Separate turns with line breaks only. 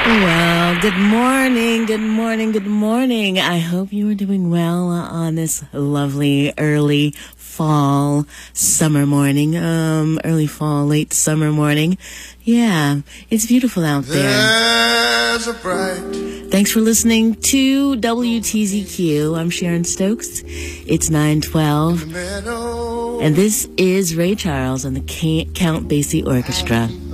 Well, good morning, good morning, good morning. I hope you are doing well on this lovely early fall, summer morning. Early fall, late summer morning. Yeah, it's beautiful out there. Thanks for listening to WTZQ. I'm Sharon Stokes. It's 9:12. And this is Ray Charles and the Count Basie Orchestra.